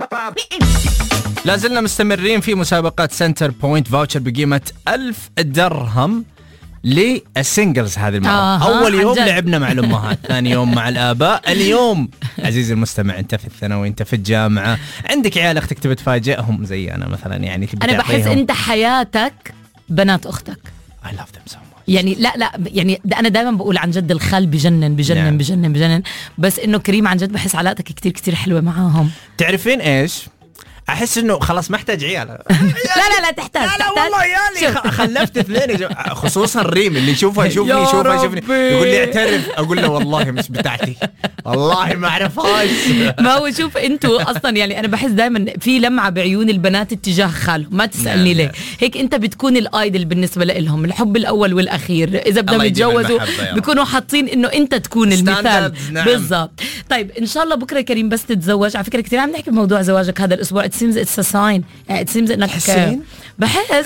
لازلنا مستمرين في مسابقة سنتر بوينت فاوتشر بقيمة 1000 درهم للسينجلز هذه المرة. أول يوم لعبنا مع الأمهات، ثاني يوم مع الآباء، اليوم عزيزي المستمع أنت في الثانوي، أنت في الجامعة، عندك عيال أختك تبي تفاجئهم زي أنا مثلا، يعني أنا بحس أنت حياتك بنات أختك. I love them so much. يعني لا يعني أنا دائما بقول عن جد الخال بجنن بجنن نعم. بجنن بجنن، بس إنه كريم عن جد بحس علاقتك كتير كتير حلوة معاهم. تعرفين إيش؟ أحس إنه خلاص ما احتاج عيال. لا تحتاج. لا والله يالي خلفت اثنين، خصوصا ريم اللي يشوفها يشوفني يقول لي اعترف، أقول له والله مش بتاعتي، والله ما أعرفهاش. ما هو شوف أنتوا أصلا يعني أنا بحس دائما في لمعة بعيون البنات اتجاه خالهم، ما تسألني ليه هيك. أنت بتكون الآيدل بالنسبة لهم، الحب الأول والأخير. إذا بدهم يتجوزوا بيكونوا حاطين إنه أنت تكون المثال. نعم. بالضبط. طيب إن شاء الله بكرة كريم بس تتزوج. على فكرة كتير عم نحكي بموضوع زواجك هذا الأسبوع. It seems it's a sign. It seems إنك بحس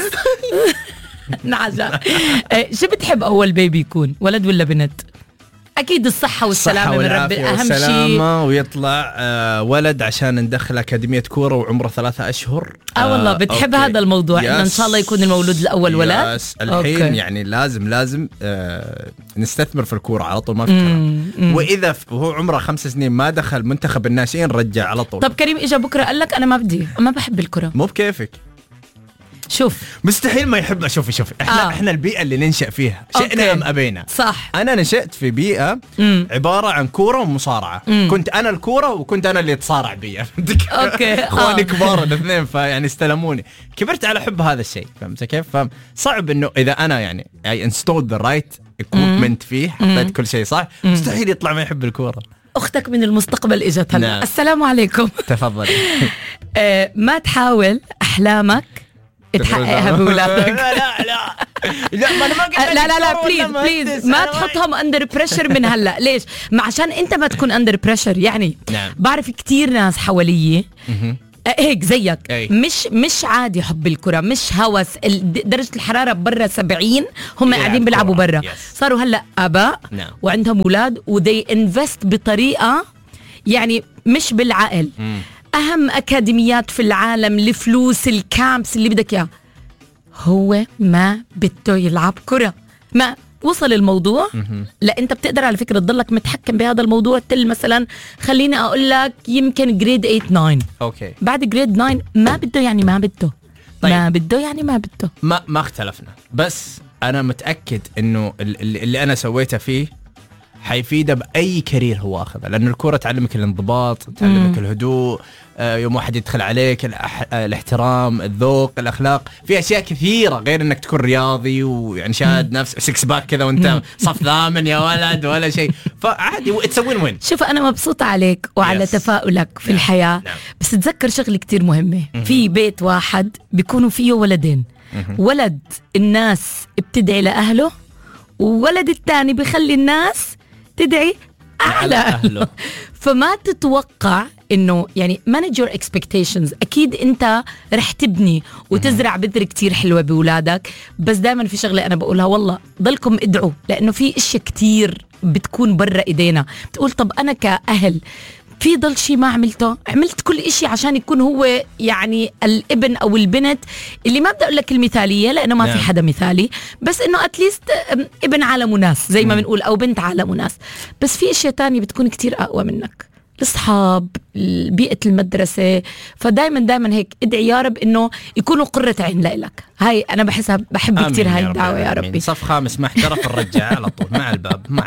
نعجة. شو بتحب أول بيبي يكون، ولد ولا بنت؟ أكيد الصحة والسلامة من ربي أهم شيء، ويطلع ولد عشان ندخل أكاديمية كورة وعمره 3 أشهر. والله بتحب هذا الموضوع إنه إن شاء الله يكون المولود الأول ولد. الحين يعني لازم نستثمر في الكورة على طول، ما في وإذا هو عمره 5 سنين ما دخل منتخب الناشئين رجع على طول. طب كريم إجا بكرة قال لك أنا ما بحب الكرة، مو بكيفك. شوف مستحيل ما يحب. شوفي احنا البيئة اللي ننشأ فيها شئنا أم أبينا. صح. أنا نشأت في بيئة عبارة عن كورة ومصارعة. كنت أنا الكورة وكنت أنا اللي اتصارع بيها. اخواني كبار الاثنين، فيعني استلموني. كبرت على حب هذا الشيء، فهمت كيف؟ فصعب إنه إذا أنا يعني I installed the right equipment فيه، حطيت كل شيء صح، مستحيل يطلع ما يحب الكورة. أختك من المستقبل إجت هلا. نعم. السلام عليكم. تفضل. ما تحاول أحلامك تحققها بولادك. لا ما أنا ما قلت. لا بليز ما تحطهم اندر بريشر من هلا. ليش؟ عشان انت ما تكون اندر بريشر. يعني نعم. بعرف كتير ناس حواليه هيك زيك. مش عادي حب الكرة، مش هوس. درجة الحرارة برا 70 هم قاعدين بيلعبوا برا. صاروا هلا آباء نعم. وعندهم أولاد وذي انفست بطريقة يعني مش بالعقل. أهم أكاديميات في العالم، لفلوس الكامبس اللي بدك إياه. هو ما بده يلعب كرة، ما وصل الموضوع. لا أنت بتقدر على فكرة تضلك متحكم بهذا الموضوع مثلا خليني أقول لك يمكن جريد 8-9 أوكي. بعد جريد 9 ما بده يعني ما بده. طيب. ما بده يعني ما بده. ما اختلفنا، بس أنا متأكد إنه اللي أنا سويته فيه حيفيده بأي كارير هو أخذه، لأنه الكرة تعلمك الانضباط، تعلمك الهدوء، يوم واحد يدخل عليك الاحترام، الذوق، الأخلاق، في أشياء كثيرة غير إنك تكون رياضي ويعني شاد نفس 6 باك كذا وأنت صف ثامن يا ولد ولا شيء. فعادي تسوين وين. شوف أنا مبسوطة عليك وعلى تفاؤلك في الحياة. بس تذكر شغلة كتير مهمة. في بيت واحد بيكونوا فيه ولدين، ولد الناس بتدعي لأهله، وولد الثاني بيخلي الناس تدعي على أهله. فما تتوقع إنه يعني manage your expectations. أكيد أنت رح تبني وتزرع بذر كتير حلوة بولادك، بس دائما في شغلة أنا بقولها، والله ضلكم ادعوا، لأنه في إشي كتير بتكون برا إيدينا. بتقول طب أنا كأهل في ضل شيء ما عملت كل إشي عشان يكون هو يعني الابن أو البنت اللي ما بدي أقول لك المثالية لأنه ما في حدا مثالي، بس إنه أتليست ابن عالم وناس زي ما بنقول، أو بنت عالم وناس. بس في أشياء تانية بتكون كتير أقوى منك، الأصحاب، بيئة المدرسة. فدايما هيك ادعي يا رب إنه يكونوا قرة عين لك. هاي أنا بحب كتير هاي الدعوة يا ربي. صف 5 ما احترف الرجع على طول مع الباب.